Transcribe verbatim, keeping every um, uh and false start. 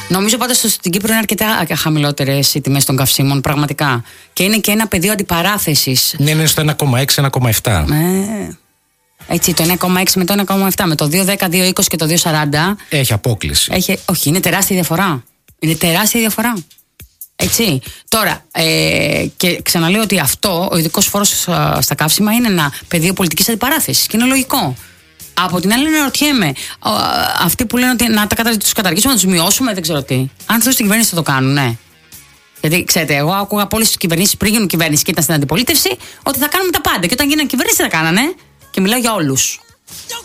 Νομίζω πάντως στην Κύπρο είναι αρκετά χαμηλότερες οι τιμές των καυσίμων, πραγματικά. Και είναι και ένα πεδίο αντιπαράθεσης. Ναι, είναι στο ένα κόμμα έξι με ένα κόμμα επτά. Ε, έτσι, το ένα κόμμα έξι με το ένα κόμμα επτά, με το δύο δέκα, δύο είκοσι και το δύο σαράντα. Έχει απόκληση. Έχει, όχι, είναι τεράστια διαφορά. Είναι τεράστια διαφορά. Έτσι. Τώρα, ε, και ξαναλέω ότι αυτό, ο ειδικός φόρος στα καύσιμα, είναι ένα πεδίο πολιτικής αντιπαράθεσης και είναι λογικό. Από την άλλη, αναρωτιέμαι, αυτοί που λένε ότι να τα τους καταργήσουμε, να τους μειώσουμε, δεν ξέρω τι. Αν αυτό στην κυβέρνηση θα το κάνουν, ναι. Γιατί ξέρετε, εγώ άκουγα από όλες τις κυβερνήσεις πριν γίνουν κυβέρνηση και ήταν στην αντιπολίτευση ότι θα κάνουμε τα πάντα. Και όταν γίνανε κυβέρνηση, τα κάνανε. Και μιλάω για όλους.